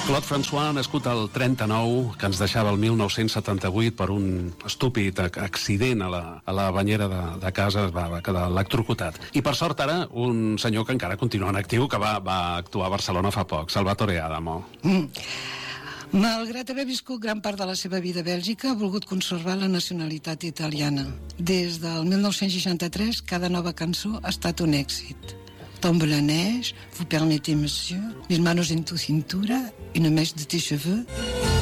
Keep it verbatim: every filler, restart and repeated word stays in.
Claude François, nascut al trenta-nou, que ens deixava el mil nou-cents setanta-vuit per un estúpid accident a la, a la banyera de, de casa, es va, va quedar electrocutat. I per sort ara, un senyor que encara continua en actiu, que va, va actuar a Barcelona fa poc, Salvatore Adamo. Mm. Malgrat haver viscut gran part de la seva vida a Bèlgica, ha volgut conservar la nacionalitat italiana. Des del mil nou-cents seixanta-tres, cada nova cançó ha estat un èxit. Tombe la neige, vous permettez, monsieur, mis manos en tu cintura, une mèche de tes cheveux.